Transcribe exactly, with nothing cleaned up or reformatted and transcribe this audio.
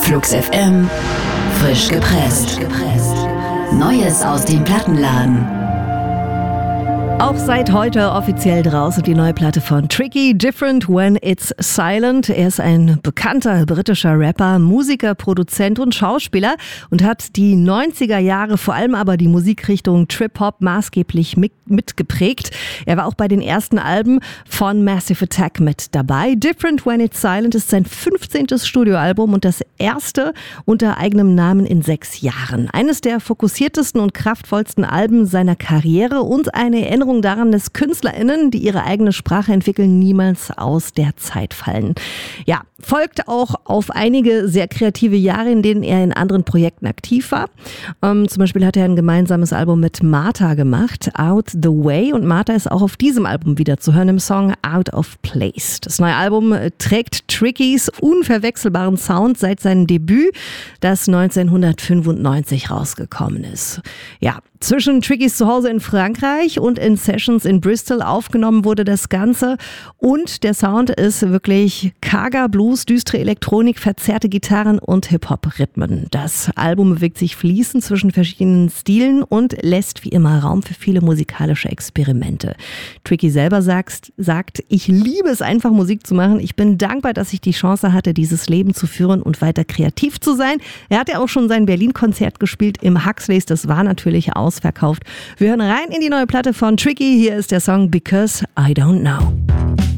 Flux F M, frisch gepresst. Neues aus dem Plattenladen. Auch seit heute offiziell draußen die neue Platte von Tricky, Different When It's Silent. Er ist ein bekannter britischer Rapper, Musiker, Produzent und Schauspieler und hat die neunziger Jahre, vor allem aber die Musikrichtung Trip-Hop maßgeblich mitgeprägt. Er war auch bei den ersten Alben von Massive Attack mit dabei. Different When It's Silent ist sein fünfzehntes Studioalbum und das erste unter eigenem Namen in sechs Jahren. Eines der fokussiertesten und kraftvollsten Alben seiner Karriere und eine Erinnerung daran, dass KünstlerInnen, die ihre eigene Sprache entwickeln, niemals aus der Zeit fallen. Ja, folgt auch auf einige sehr kreative Jahre, in denen er in anderen Projekten aktiv war. Ähm, zum Beispiel hat er ein gemeinsames Album mit Martha gemacht, Out the Way. Und Martha ist auch auf diesem Album wieder zu hören im Song Out of Place. Das neue Album trägt Trickys unverwechselbaren Sound seit seinem Debüt, das neunzehnhundertfünfundneunzig rausgekommen ist. Ja, zwischen Trickys Zuhause in Frankreich und in Sessions in Bristol aufgenommen wurde das Ganze. Und der Sound ist wirklich karger Blues, düstere Elektronik, verzerrte Gitarren und Hip-Hop-Rhythmen. Das Album bewegt sich fließend zwischen verschiedenen Stilen und lässt wie immer Raum für viele musikalische Experimente. Tricky selber sagt, sagt, ich liebe es einfach, Musik zu machen. Ich bin dankbar, dass ich die Chance hatte, dieses Leben zu führen und weiter kreativ zu sein. Er hat ja auch schon sein Berlin-Konzert gespielt im Huxleys. Das war natürlich ausverkauft. Wir hören rein in die neue Platte von Tricky. Hier ist der Song Because I Don't Know.